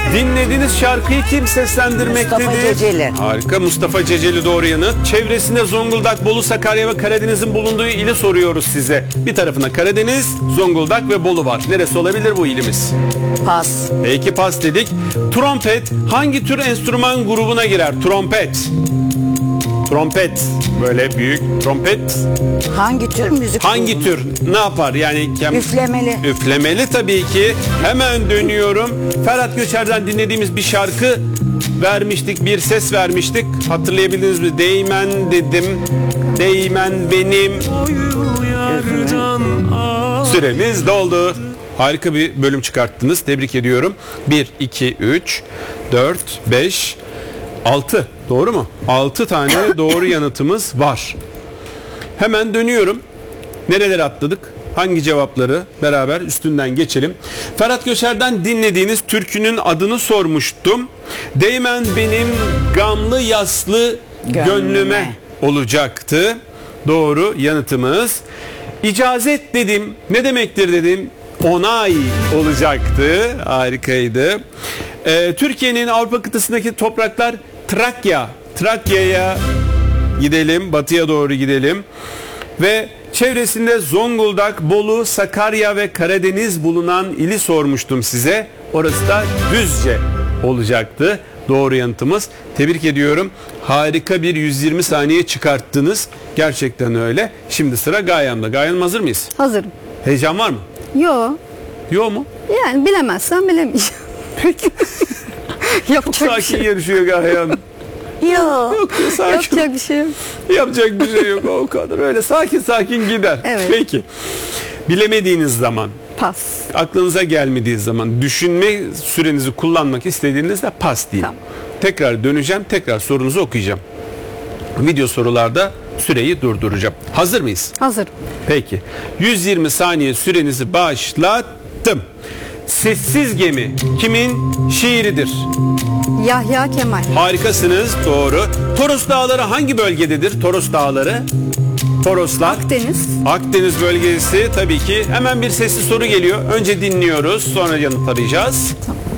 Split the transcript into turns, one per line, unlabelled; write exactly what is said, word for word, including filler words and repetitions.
Dinlediğiniz şarkıyı kim seslendirmektedir?
Mustafa Ceceli.
Harika, Mustafa Ceceli doğru yanıt. Çevresinde Zonguldak, Bolu, Sakarya ve Karadeniz'in bulunduğu ili soruyoruz size. Bir tarafında Karadeniz, Zonguldak ve Bolu var. Neresi olabilir bu ilimiz?
Pas.
Peki pas dedik. Trompet hangi tür enstrüman grubuna girer? Trompet. Trompet. Böyle büyük trompet.
Hangi tür müzik?
Hangi
grubu?
tür? Ne yapar? Yani kem...
Üflemeli.
Üflemeli tabii ki. Hemen dönüyorum. Ferhat Göçer'den dinlediğimiz bir şarkı vermiştik. Bir ses vermiştik. Hatırlayabildiniz mi? Değmen dedim. Değmen benim. Süremiz doldu. Harika bir bölüm çıkarttınız. Tebrik ediyorum. bir, iki, üç, dört, beş, altı. Doğru mu? altı tane doğru yanıtımız var. Hemen dönüyorum. Nerelere atladık? Hangi cevapları beraber üstünden geçelim. Ferhat Göçer'den dinlediğiniz türkünün adını sormuştum. Değmen benim gamlı yaslı gönlüme, gönlüme olacaktı. Doğru yanıtımız. İcazet dedim. Ne demektir dedim. Onay olacaktı. Harikaydı. Ee, Türkiye'nin Avrupa kıtasındaki topraklar Trakya. Trakya'ya gidelim. Batıya doğru gidelim. Ve çevresinde Zonguldak, Bolu, Sakarya ve Karadeniz bulunan ili sormuştum size. Orası da Düzce olacaktı. Doğru yanıtımız. Tebrik ediyorum. Harika bir yüz yirmi saniye çıkarttınız. Gerçekten öyle. Şimdi sıra Gaye Hanım'da. Gaye Hanım hazır mıyız?
Hazırım.
Heyecan var mı?
Yo.
Yok mu?
Yani bilemezsem bilemeyeceğim.
Peki.
Yapacak bir
Sakin
şey yok.
yarışıyor Gaye Hanım.
Yok.
Yok, sakin.
Yapacak bir şey yok.
Yapacak bir şey yok, o kadar. Öyle sakin sakin gider.
Evet.
Peki. Bilemediğiniz zaman,
Pas.
aklınıza gelmediği zaman, düşünme sürenizi kullanmak istediğinizde pas deyin.
Tamam.
Tekrar döneceğim, tekrar sorunuzu okuyacağım. Video sorularda süreyi durduracağım. Hazır mıyız?
Hazırım.
Peki. yüz yirmi saniye sürenizi başlattım. Sessiz Gemi kimin şiiridir?
Yahya Kemal.
Harikasınız, doğru. Toros Dağları hangi bölgededir? Toros Dağları. Toroslar.
Akdeniz.
Akdeniz bölgesi tabii ki. Hemen bir sesli soru geliyor. Önce dinliyoruz, sonra yanıt arayacağız.
Tamam.